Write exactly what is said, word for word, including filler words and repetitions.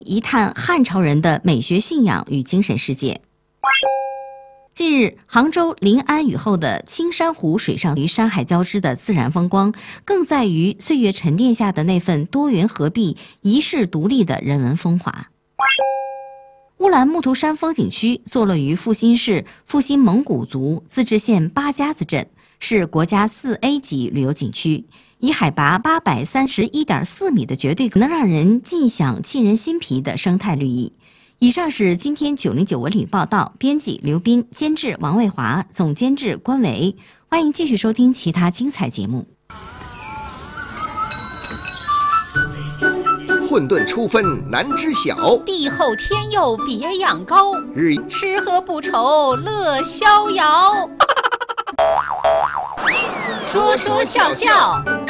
一探汉朝人的美学信仰与精神世界。近日，杭州临安雨后的青山湖水上与山海交织的自然风光，更在于岁月沉淀下的那份多元合璧、遗世独立的人文风华。乌兰木图山风景区坐落于阜新市阜新蒙古族自治县八家子镇，是国家 四 A 级旅游景区，以海拔八百三十一点四米的绝对能让人尽享沁人心脾的生态绿意。以上是今天九零九文旅报道，编辑刘斌，监制王卫华，总监制关维。欢迎继续收听其他精彩节目。 混沌初分难知晓， 地厚天佑别样高。 日吃喝不愁乐逍遥。说说笑笑